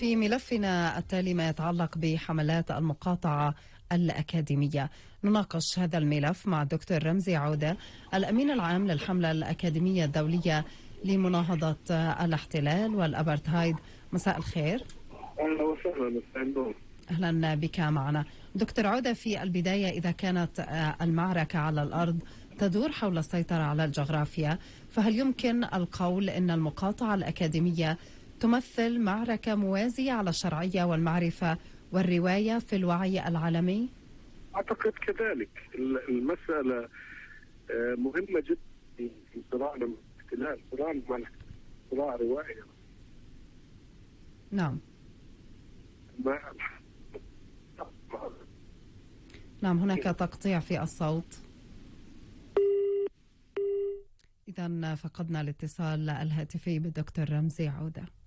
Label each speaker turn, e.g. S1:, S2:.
S1: في ملفنا التالي ما يتعلق بحملات المقاطعة الأكاديمية. نناقش هذا الملف مع الدكتور رمزي عودة، الأمين العام للحملة الأكاديمية الدولية لمناهضة الاحتلال والأبرتهايد. مساء الخير.
S2: أهلا وسهلا. مساء النور.
S1: أهلا بك معنا دكتور عودة. في البداية، إذا كانت المعركة على الأرض تدور حول السيطرة على الجغرافيا، فهل يمكن القول أن المقاطعة الأكاديمية تمثل معركة موازية على الشرعية والمعرفة والرواية في الوعي العالمي؟
S2: أعتقد كذلك. المسألة مهمة جدا في صراعنا مع الاحتلال، صراع روائي.
S1: نعم. نعم، هناك تقطيع في الصوت. إذن فقدنا الاتصال الهاتفي بالدكتور رمزي عودة.